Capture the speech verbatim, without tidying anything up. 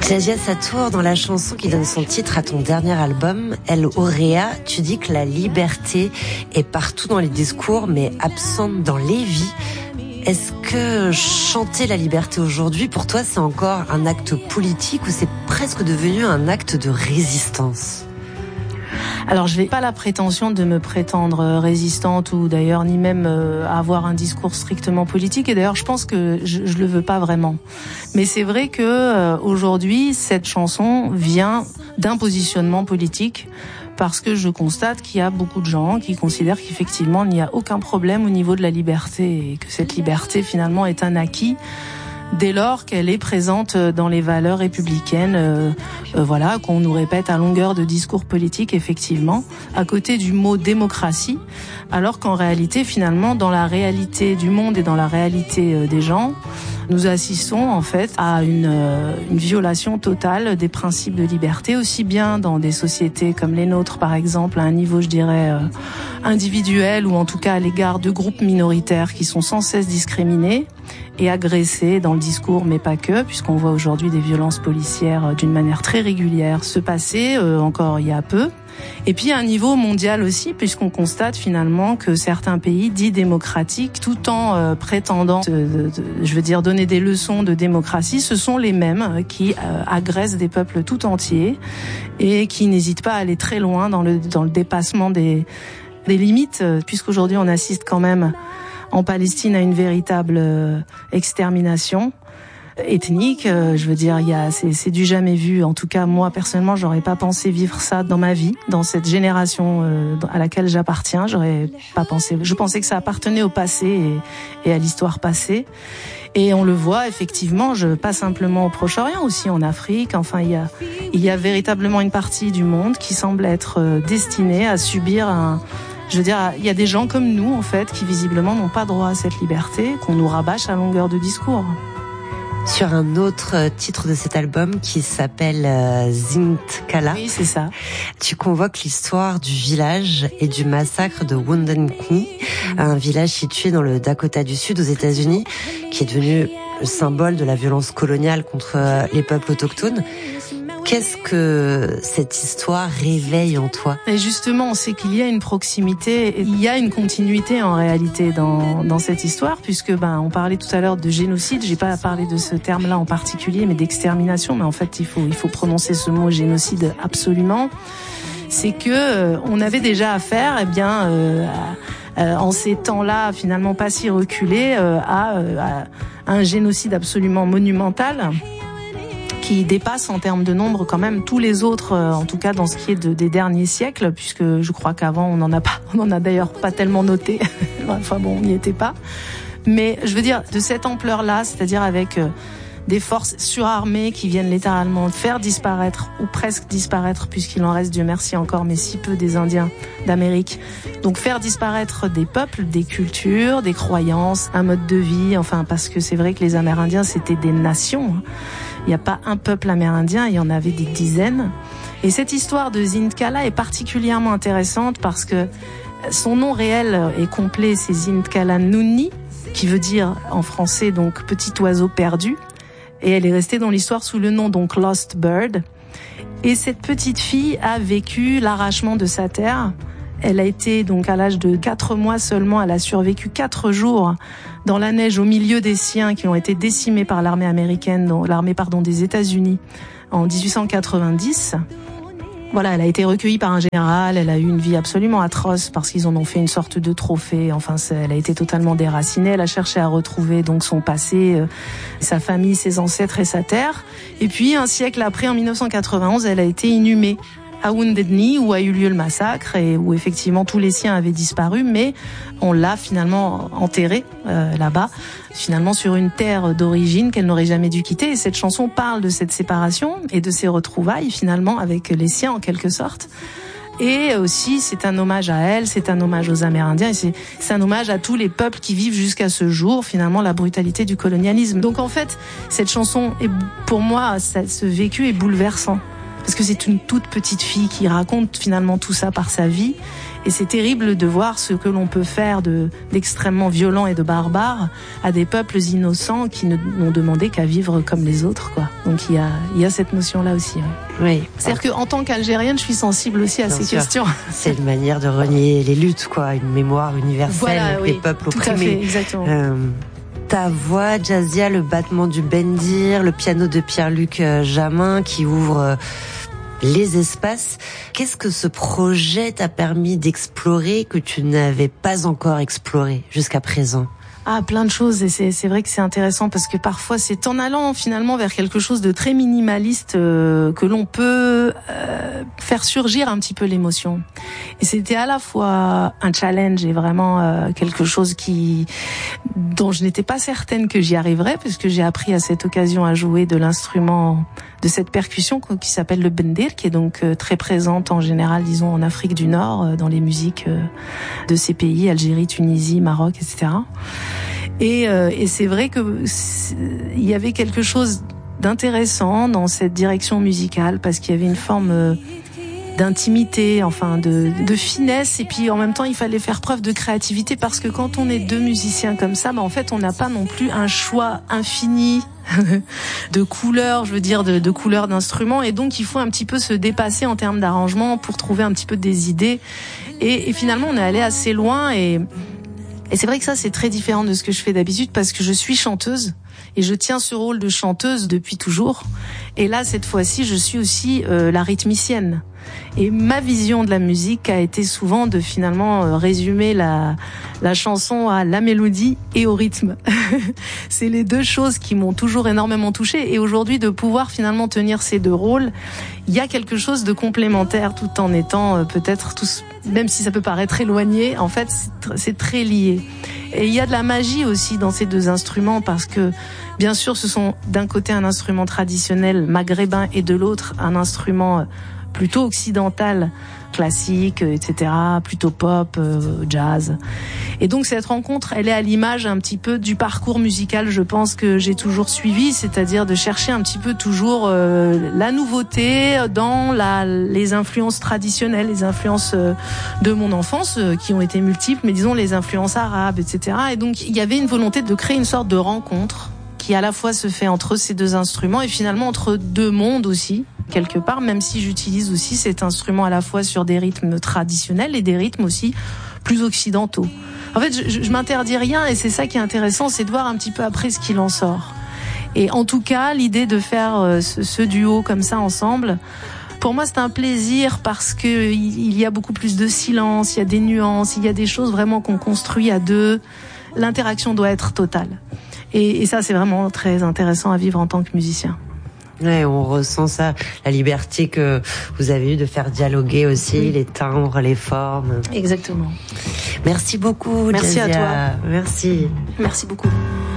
Djadja Satour, dans la chanson qui donne son titre à ton dernier album, El Aurea, tu dis que la liberté est partout dans les discours, mais absente dans les vies. Est-ce que chanter la liberté aujourd'hui, pour toi, c'est encore un acte politique ou c'est presque devenu un acte de résistance ? Alors, je n'ai pas la prétention de me prétendre résistante ou d'ailleurs ni même euh, avoir un discours strictement politique. Et d'ailleurs, je pense que je, je le veux pas vraiment. Mais c'est vrai que euh, aujourd'hui, cette chanson vient d'un positionnement politique parce que je constate qu'il y a beaucoup de gens qui considèrent qu'effectivement, il n'y a aucun problème au niveau de la liberté et que cette liberté, finalement, est un acquis dès lors qu'elle est présente dans les valeurs républicaines, euh, euh, voilà, qu'on nous répète à longueur de discours politiques, effectivement, à côté du mot démocratie, alors qu'en réalité, finalement, dans la réalité du monde et dans la réalité euh, des gens, nous assistons en fait à une, euh, une violation totale des principes de liberté, aussi bien dans des sociétés comme les nôtres, par exemple, à un niveau, je dirais, euh, individuel ou en tout cas à l'égard de groupes minoritaires qui sont sans cesse discriminés et agressés dans le discours, mais pas que, puisqu'on voit aujourd'hui des violences policières d'une manière très régulière se passer, euh, encore il y a peu. Et puis à un niveau mondial aussi, puisqu'on constate finalement que certains pays dits démocratiques, tout en euh, prétendant, de, de, de, je veux dire, donner des leçons de démocratie, ce sont les mêmes qui euh, agressent des peuples tout entiers et qui n'hésitent pas à aller très loin dans le, dans le dépassement des, des limites, puisqu'aujourd'hui on assiste quand même en Palestine à une véritable euh, extermination ethnique. Euh, je veux dire, il y a, c'est, c'est du jamais vu. En tout cas, moi personnellement, j'aurais pas pensé vivre ça dans ma vie, dans cette génération euh, à laquelle j'appartiens. J'aurais pas pensé. Je pensais que ça appartenait au passé et, et à l'histoire passée. Et on le voit effectivement, je pas simplement au Proche-Orient, aussi en Afrique. Enfin, il y a, il y a véritablement une partie du monde qui semble être euh, destinée à subir un Je veux dire, il y a des gens comme nous, en fait, qui visiblement n'ont pas droit à cette liberté, qu'on nous rabâche à longueur de discours. Sur un autre titre de cet album qui s'appelle euh, Zintkala. Oui, c'est ça. Tu convoques l'histoire du village et du massacre de Wounded Knee, mmh. un village situé dans le Dakota du Sud aux États-Unis, qui est devenu le symbole de la violence coloniale contre les peuples autochtones. Qu'est-ce que cette histoire réveille en toi ? Et justement, on sait qu'il y a une proximité, il y a une continuité en réalité dans, dans cette histoire, puisque ben on parlait tout à l'heure de génocide. J'ai pas parlé de ce terme-là en particulier, mais d'extermination. Mais en fait, il faut il faut prononcer ce mot génocide absolument. C'est que euh, on avait déjà affaire, eh bien, euh, à, euh, en ces temps-là, finalement pas si reculés, euh, à, euh, à un génocide absolument monumental, qui dépasse en termes de nombre quand même tous les autres, euh, en tout cas dans ce qui est de, des derniers siècles, puisque je crois qu'avant on n'en a pas, on n'en a d'ailleurs pas tellement noté. Enfin bon, on n'y était pas. Mais je veux dire de cette ampleur-là, c'est-à-dire avec euh, des forces surarmées qui viennent littéralement faire disparaître ou presque disparaître, puisqu'il en reste, Dieu merci encore, mais si peu, des Indiens d'Amérique. Donc faire disparaître des peuples, des cultures, des croyances, un mode de vie. Enfin parce que c'est vrai que les Amérindiens c'était des nations. Hein. Il n'y a pas un peuple amérindien, il y en avait des dizaines. Et cette histoire de Zintkala est particulièrement intéressante parce que son nom réel et complet, c'est Zintkala Nuni, qui veut dire en français donc petit oiseau perdu. Et elle est restée dans l'histoire sous le nom donc Lost Bird. Et cette petite fille a vécu l'arrachement de sa terre. Elle a été donc à l'âge de quatre mois seulement, elle a survécu quatre jours dans la neige au milieu des siens qui ont été décimés par l'armée américaine, l'armée pardon des États-Unis en dix-huit cent quatre-vingt-dix. Voilà, elle a été recueillie par un général, elle a eu une vie absolument atroce parce qu'ils en ont fait une sorte de trophée. Enfin, elle a été totalement déracinée. Elle a cherché à retrouver donc son passé, euh, sa famille, ses ancêtres et sa terre. Et puis un siècle après, en dix-neuf cent quatre-vingt-onze, elle a été inhumée à Wounded Knee, où a eu lieu le massacre et où effectivement tous les siens avaient disparu, mais on l'a finalement enterrée euh, là-bas, finalement sur une terre d'origine qu'elle n'aurait jamais dû quitter. Et cette chanson parle de cette séparation et de ses retrouvailles finalement avec les siens en quelque sorte. Et aussi, c'est un hommage à elle, c'est un hommage aux Amérindiens, et c'est, c'est un hommage à tous les peuples qui vivent jusqu'à ce jour, finalement, la brutalité du colonialisme. Donc en fait, cette chanson, est, pour moi, ça, ce vécu est bouleversant. parce que c'est une toute petite fille qui raconte finalement tout ça par sa vie. Et c'est terrible de voir ce que l'on peut faire de, d'extrêmement violent et de barbare à des peuples innocents qui ne n'ont demandé qu'à vivre comme les autres, quoi. Donc il y a, il y a cette notion-là aussi. Oui. oui. C'est-à-dire qu'en tant qu'Algérienne, je suis sensible aussi à Bien ces sûr. questions. C'est une manière de renier les luttes, quoi. Une mémoire universelle voilà, des oui, peuples opprimés. Tout à fait, exactement. Euh, ta voix, Jazzia, le battement du bendir, le piano de Pierre-Luc Jamin qui ouvre... Euh, les espaces. Qu'est-ce que ce projet t'a permis d'explorer que tu n'avais pas encore exploré jusqu'à présent ? Ah, plein de choses, et c'est, c'est vrai que c'est intéressant parce que parfois c'est en allant finalement vers quelque chose de très minimaliste euh, que l'on peut euh, faire surgir un petit peu l'émotion. Et c'était à la fois un challenge et vraiment euh, quelque chose qui dont je n'étais pas certaine que j'y arriverais, puisque j'ai appris à cette occasion à jouer de l'instrument de cette percussion qui s'appelle le bendir, qui est donc euh, très présente en général, disons, en Afrique du Nord, euh, dans les musiques euh, de ces pays, Algérie, Tunisie, Maroc, et cetera. Et, euh, et c'est vrai que il y avait quelque chose d'intéressant dans cette direction musicale, parce qu'il y avait une forme euh, d'intimité, enfin de, de finesse, et puis en même temps il fallait faire preuve de créativité, parce que quand on est deux musiciens comme ça, bah en fait on n'a pas non plus un choix infini de couleurs, je veux dire de, de couleurs d'instruments, et donc il faut un petit peu se dépasser en termes d'arrangement pour trouver un petit peu des idées, et, et finalement on est allé assez loin, et, et c'est vrai que ça c'est très différent de ce que je fais d'habitude, parce que je suis chanteuse et je tiens ce rôle de chanteuse depuis toujours, et là cette fois-ci je suis aussi euh, la rythmicienne. Et ma vision de la musique a été souvent de finalement euh, résumer la, la chanson à la mélodie et au rythme. C'est les deux choses qui m'ont toujours énormément touchée. Et aujourd'hui, de pouvoir finalement tenir ces deux rôles, il y a quelque chose de complémentaire, tout en étant euh, peut-être tous, même si ça peut paraître éloigné, en fait, c'est, c'est très lié. Et il y a de la magie aussi dans ces deux instruments, parce que bien sûr, ce sont d'un côté un instrument traditionnel maghrébin et de l'autre un instrument plutôt occidental, classique, et cetera, plutôt pop, euh, jazz. Et donc cette rencontre, elle est à l'image un petit peu du parcours musical, je pense, que j'ai toujours suivi, c'est-à-dire de chercher un petit peu toujours euh, la nouveauté dans la, les influences traditionnelles, les influences euh, de mon enfance, euh, qui ont été multiples, mais disons les influences arabes, et cetera. Et donc il y avait une volonté de créer une sorte de rencontre qui à la fois se fait entre ces deux instruments et finalement entre deux mondes aussi, quelque part, même si j'utilise aussi cet instrument à la fois sur des rythmes traditionnels et des rythmes aussi plus occidentaux. En fait, je, je m'interdis rien, et c'est ça qui est intéressant, c'est de voir un petit peu après ce qu'il en sort. Et en tout cas, l'idée de faire euh, ce, ce duo comme ça ensemble, pour moi c'est un plaisir, parce que il y a beaucoup plus de silence, il y a des nuances, il y a des choses vraiment qu'on construit à deux. L'interaction doit être totale. Et, et ça, c'est vraiment très intéressant à vivre en tant que musicien. Ouais, on ressent ça, la liberté que vous avez eue de faire dialoguer aussi, oui. Les timbres, les formes. Exactement. Merci beaucoup, Merci Jazzia. à toi. Merci. Merci beaucoup.